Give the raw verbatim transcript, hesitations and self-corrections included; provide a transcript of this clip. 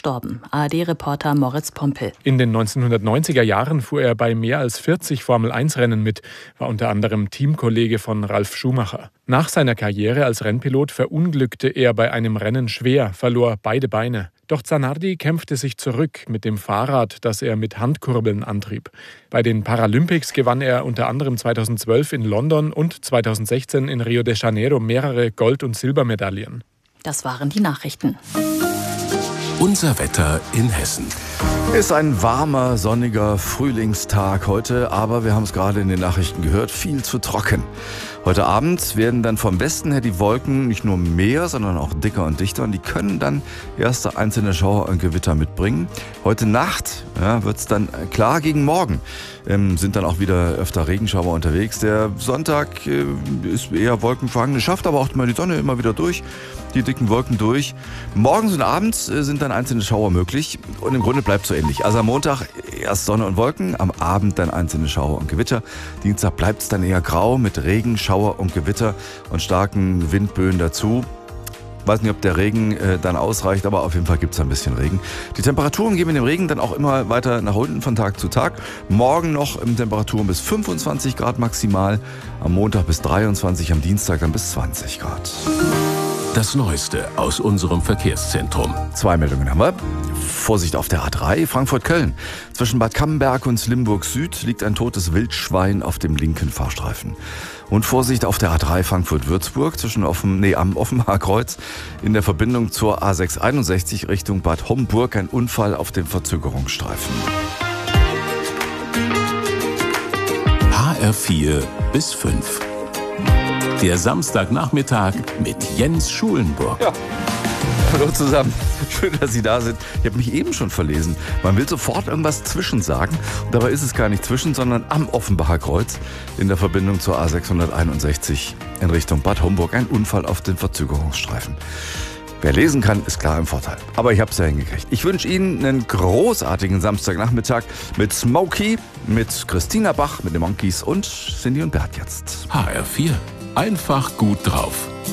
gestorben. A R D-Reporter Moritz Pompel. In den neunzehnhundertneunziger Jahren fuhr er bei mehr als vierzig Formel eins Rennen mit, war unter anderem Teamkollege von Ralf Schumacher. Nach seiner Karriere als Rennpilot verunglückte er bei einem Rennen schwer, verlor beide Beine. Doch Zanardi kämpfte sich zurück mit dem Fahrrad, das er mit Handkurbeln antrieb. Bei den Paralympics gewann er unter anderem zweitausendzwölf in London und zweitausendsechzehn in Rio de Janeiro mehrere Gold- und Silbermedaillen. Das waren die Nachrichten. Unser Wetter in Hessen. Ist ein warmer, sonniger Frühlingstag heute, aber wir haben es gerade in den Nachrichten gehört, viel zu trocken. Heute Abend werden dann vom Westen her die Wolken nicht nur mehr, sondern auch dicker und dichter und die können dann erste einzelne Schauer und Gewitter mitbringen. Heute Nacht ja, wird es dann klar, gegen morgen ähm, sind dann auch wieder öfter Regenschauer unterwegs. Der Sonntag äh, ist eher wolkenverhangen, schafft aber auch mal die Sonne immer wieder durch, die dicken Wolken durch. Morgens und abends äh, sind dann einzelne Schauer möglich und im Grunde bleibt es so ähnlich. Also am Montag erst Sonne und Wolken, am Abend dann einzelne Schauer und Gewitter. Dienstag bleibt es dann eher grau mit Regen, Schauer und Gewitter und starken Windböen dazu. Weiß nicht, ob der Regen äh, dann ausreicht, aber auf jeden Fall gibt es ein bisschen Regen. Die Temperaturen gehen mit dem Regen dann auch immer weiter nach unten von Tag zu Tag. Morgen noch ähm, Temperaturen bis fünfundzwanzig Grad maximal, am Montag bis dreiundzwanzig, am Dienstag dann bis zwanzig Grad. Das Neueste aus unserem Verkehrszentrum. Zwei Meldungen haben wir. Vorsicht auf der A drei, Frankfurt-Köln. Zwischen Bad Cammenberg und Limburg Süd liegt ein totes Wildschwein auf dem linken Fahrstreifen. Und Vorsicht auf der A drei Frankfurt-Würzburg zwischen Offen, nee, am Offenbacher Kreuz in der Verbindung zur A sechs einundsechzig Richtung Bad Homburg ein Unfall auf dem Verzögerungsstreifen. H R vier bis fünf. Der Samstagnachmittag mit Jens Schulenburg. Ja. Hallo zusammen, schön, dass Sie da sind. Ich habe mich eben schon verlesen. Man will sofort irgendwas zwischen sagen. Dabei ist es gar nicht zwischen, sondern am Offenbacher Kreuz in der Verbindung zur A sechshunderteinundsechzig in Richtung Bad Homburg ein Unfall auf den Verzögerungsstreifen. Wer lesen kann, ist klar im Vorteil. Aber ich habe es ja hingekriegt. Ich wünsche Ihnen einen großartigen Samstagnachmittag mit Smokey, mit Christina Bach, mit den Monkeys und Cindy und Bert jetzt. H R vier. Einfach gut drauf.